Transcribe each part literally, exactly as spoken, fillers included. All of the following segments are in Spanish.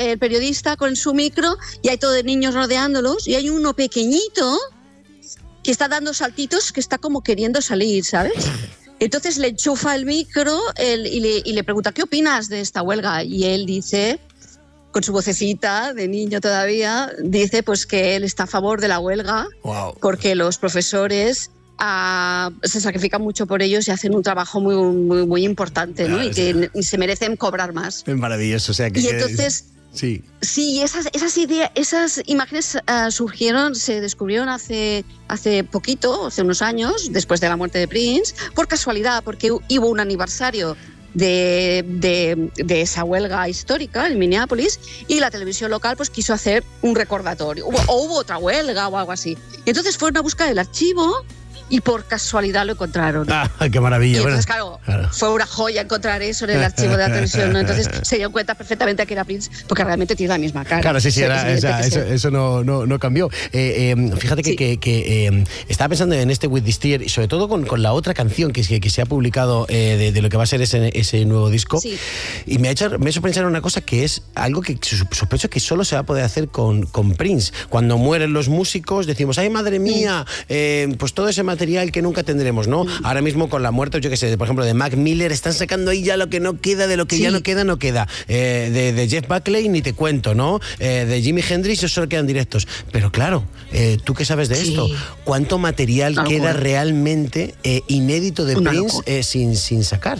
el periodista con su micro y hay todo de niños rodeándolos y hay uno pequeñito que está dando saltitos que está como queriendo salir, ¿sabes? Entonces le enchufa el micro el, y, le, y le pregunta, ¿qué opinas de esta huelga? Y él dice, con su vocecita de niño todavía, dice pues que él está a favor de la huelga, wow, porque los profesores uh, se sacrifican mucho por ellos y hacen un trabajo muy, muy, muy importante, ¿no? Claro, y que sí, se merecen cobrar más. Es maravilloso, o sea que... Y entonces... Sí, sí, esas, esas ideas, esas imágenes uh, surgieron, se descubrieron hace, hace poquito, hace unos años, después de la muerte de Prince, por casualidad, porque hubo un aniversario de, de, de esa huelga histórica en Minneapolis y la televisión local pues quiso hacer un recordatorio, o, o hubo otra huelga o algo así. Y entonces fueron a buscar el archivo y por casualidad lo encontraron. ¡Ah, qué maravilla! Y entonces, claro, claro, fue una joya encontrar eso en el archivo de la televisión, ¿no? Entonces se dio cuenta perfectamente que era Prince, porque realmente tiene la misma cara. Claro, sí, sí, era, o sea, eso, eso no, no, no cambió. Eh, eh, fíjate que, sí. que, que eh, estaba pensando en este With This Tear, y sobre todo con, con la otra canción que, que se ha publicado eh, de, de lo que va a ser ese, ese nuevo disco. Sí. Y me ha hecho, me ha hecho pensar en una cosa que es algo que sospecho que solo se va a poder hacer con, con Prince. Cuando mueren los músicos decimos, ¡ay, madre mía! Sí. Eh, pues todo ese material que nunca tendremos, ¿no? Mm. Ahora mismo con la muerte, yo que sé, por ejemplo, de Mac Miller, están sacando ahí ya lo que no queda, de lo que sí. ya no queda, no queda. Eh, de, de Jeff Buckley ni te cuento, ¿no? Eh, de Jimi Hendrix, eso solo quedan directos. Pero claro, eh, ¿tú qué sabes de sí. esto? ¿Cuánto material Una queda locura. realmente eh, inédito de Una Prince eh, sin, sin sacar?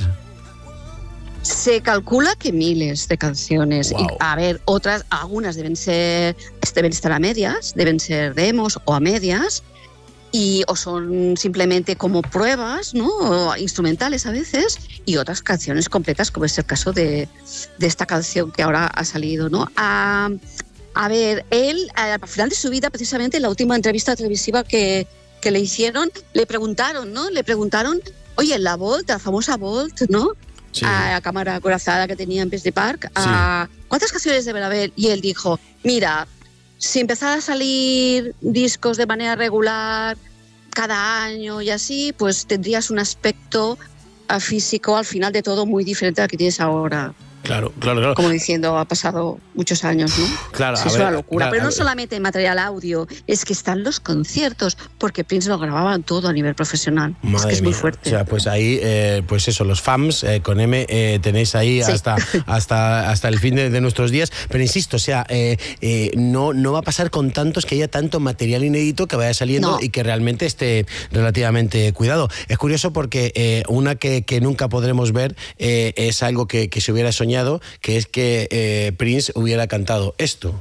Se calcula que miles de canciones. Wow. Y, a ver, otras, algunas deben ser, deben estar a medias, deben ser demos o a medias, y o son simplemente como pruebas, ¿no? O instrumentales a veces, y otras canciones completas, como es el caso de, de esta canción que ahora ha salido, ¿no? A, a ver, él, al final de su vida, precisamente en la última entrevista televisiva que, que le hicieron, le preguntaron, ¿no? Le preguntaron, oye, la Volt, la famosa Volt, ¿no? Sí. A la cámara acorazada que tenía en Paisley Park, sí. a, ¿cuántas canciones deben haber? Y él dijo, mira, si empezara a salir discos de manera regular cada año y así, pues tendrías un aspecto uh, físico al final de todo muy diferente al que tienes ahora. Claro, claro, claro. Como diciendo, ha pasado muchos años, ¿no? Claro, sí, a es ver, una locura. claro, Pero no solamente en material audio, es que están los conciertos, porque Prince lo grababan todo a nivel profesional. Madre es que es mía. muy fuerte. O sea, pues ahí, eh, pues eso, los fans eh, con M eh, tenéis ahí sí. hasta, hasta, hasta el fin de, de nuestros días. Pero insisto, o sea, eh, eh, no, no va a pasar con tantos que haya tanto material inédito que vaya saliendo no. y que realmente esté relativamente cuidado. Es curioso porque eh, una que, que nunca podremos ver eh, es algo que, que se hubiera soñado, que es que eh, Prince hubiera cantado esto.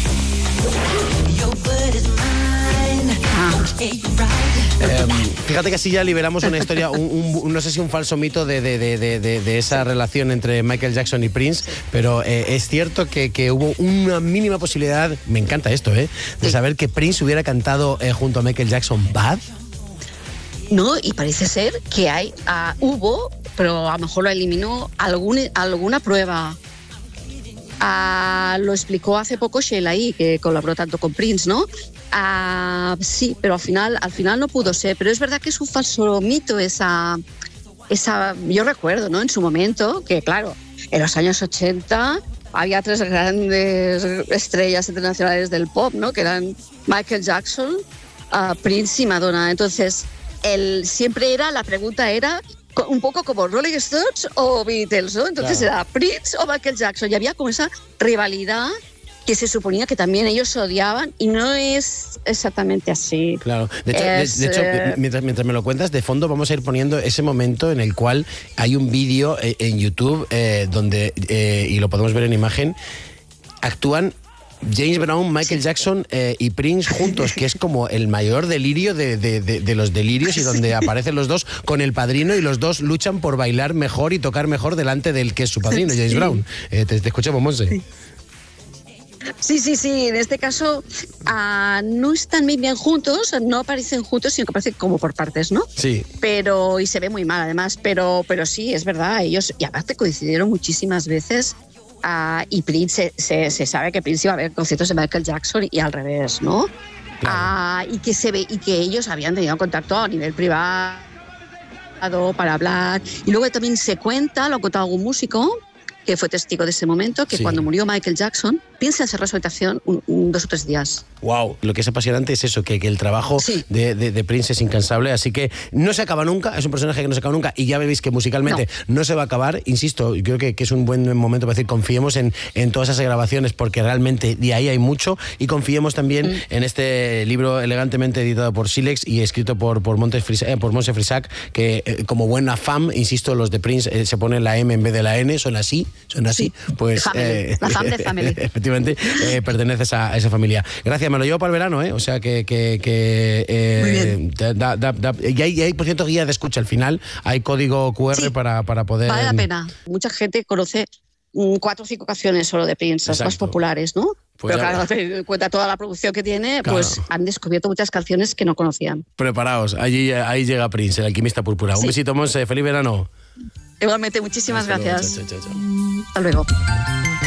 Eh, fíjate que así ya liberamos una historia, un, un, no sé si un falso mito de, de, de, de, de esa relación entre Michael Jackson y Prince, sí. pero eh, es cierto que, que hubo una mínima posibilidad, me encanta esto, eh, de sí. saber que Prince hubiera cantado eh, junto a Michael Jackson Bad. No, y parece ser que hay, uh, hubo, pero a lo mejor lo eliminó, algún, alguna prueba. Uh, lo explicó hace poco Sheila E., que colaboró tanto con Prince, ¿no? Uh, sí, pero al final, al final no pudo ser. Pero es verdad que es un falso mito esa, esa... Yo recuerdo, ¿no? En su momento, que claro, en los años ochenta había tres grandes estrellas internacionales del pop, ¿no? Que eran Michael Jackson, uh, Prince y Madonna. Entonces, él, siempre era, la pregunta era... un poco como Rolling Stones o Beatles, ¿no? Entonces claro. era Prince o Michael Jackson. Y había como esa rivalidad que se suponía que también ellos se odiaban y no es exactamente así. Claro. De hecho, es, de, de hecho eh... mientras, mientras me lo cuentas, de fondo vamos a ir poniendo ese momento en el cual hay un vídeo en, en YouTube eh, donde, eh, y lo podemos ver en imagen, actúan James Brown, Michael Jackson eh, y Prince juntos, que es como el mayor delirio de, de, de, de los delirios, y donde aparecen los dos con el padrino y los dos luchan por bailar mejor y tocar mejor delante del que es su padrino, James sí. Brown. Eh, te, te escuchamos, Monse. Sí. Sí, sí, sí, en este caso uh, no están muy bien juntos, no aparecen juntos, sino que aparecen como por partes, ¿no? Sí. Pero, y se ve muy mal además, pero, pero sí, es verdad, ellos, y aparte coincidieron muchísimas veces. Uh, y Prince, se, se, se sabe que Prince iba a ver conciertos de Michael Jackson y al revés, ¿no? Claro. Uh, y, que se ve, y que ellos habían tenido contacto a nivel privado para hablar. Y luego también se cuenta, lo ha contado algún músico, que fue testigo de ese momento, que sí. cuando murió Michael Jackson, Prince cerró su habitación un, un, dos o tres días. Wow, lo que es apasionante es eso, que, que el trabajo sí. de, de, de Prince es incansable, así que no se acaba nunca, es un personaje que no se acaba nunca, y ya veis que musicalmente no, no se va a acabar, insisto, creo que, que es un buen momento para decir, confiemos en, en todas esas grabaciones, porque realmente de ahí hay mucho, y confiemos también mm. en este libro elegantemente editado por Silex y escrito por, por, Montes Frisac, eh, por Montse Frisac, que eh, como buena fan, insisto, los de Prince eh, se pone la M en vez de la N, son así, son así, sí. pues... Eh, la fam de Family. Efectivamente, eh, perteneces a, a esa familia. Gracias, me lo llevo para el verano, ¿eh? O sea que... que, que eh, Muy bien. Da, da, da, y, hay, y hay, por cierto, guía de escucha al final, hay código cu erre sí. para, para poder... Vale la pena. Mucha gente conoce cuatro o cinco canciones solo de Prince, las más populares, ¿no? Pues pero claro, teniendo en cuenta toda la producción que tiene, claro. pues han descubierto muchas canciones que no conocían. Preparaos, allí, ahí llega Prince, el alquimista púrpura. Sí. Un besito, Monse, feliz verano. Igualmente, muchísimas Hasta gracias. Luego. Chao, chao, chao. Hasta luego.